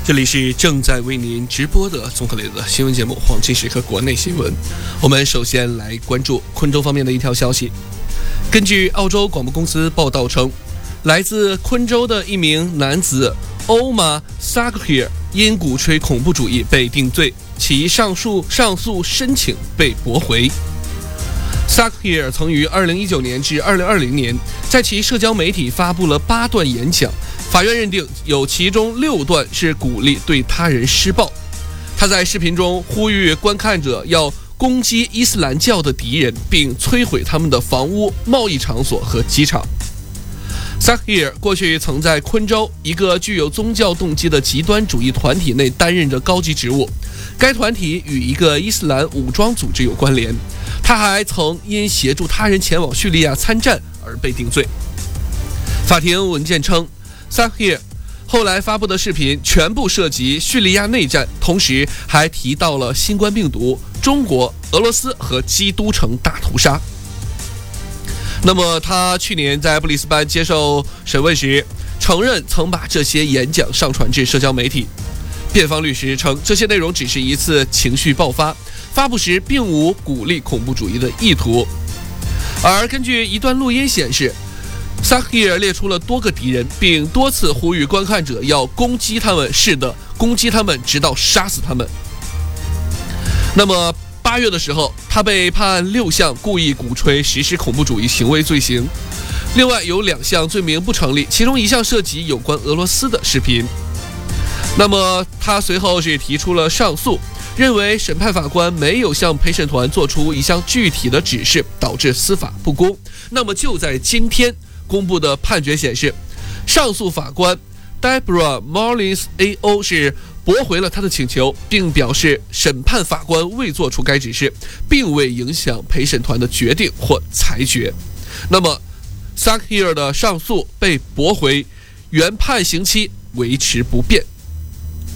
这里是正在为您直播的综合类的新闻节目《黄金时刻国内新闻》。我们首先来关注昆州方面的一条消息。根据澳洲广播公司报道称，来自昆州的一名男子欧玛·萨克希尔因鼓吹恐怖主义被定罪，其上诉申请被驳回。萨克希尔曾于2019年至2020年在其社交媒体发布了8段演讲，法院认定有其中6段是鼓励对他人施暴。他在视频中呼吁观看者要攻击伊斯兰教的敌人，并摧毁他们的房屋、贸易场所和机场。萨克希尔过去曾在昆州一个具有宗教动机的极端主义团体内担任着高级职务，该团体与一个伊斯兰武装组织有关联。他还曾因协助他人前往叙利亚参战而被定罪。法庭文件称，萨克希尔后来发布的视频全部涉及叙利亚内战，同时还提到了新冠病毒、中国、俄罗斯和基督城大屠杀。那么他去年在布里斯班接受审问时承认曾把这些演讲上传至社交媒体。辩方律师称，这些内容只是一次情绪爆发，发布时并无鼓励恐怖主义的意图。而根据一段录音显示，萨克希尔列出了多个敌人，并多次呼吁观看者要攻击他们，是的，攻击他们，直到杀死他们。那么8月的时候，他被判6项故意鼓吹实施恐怖主义行为罪行，另外有2项罪名不成立，其中1项涉及有关俄罗斯的视频。那么他随后是提出了上诉，认为审判法官没有向陪审团做出一项具体的指示，导致司法不公。那么就在今天公布的判决显示，上诉法官 Deborah Mullins AO 是驳回了他的请求，并表示审判法官未做出该指示，并未影响陪审团的决定或裁决。那么萨克希尔的上诉被驳回，原判刑期维持不变。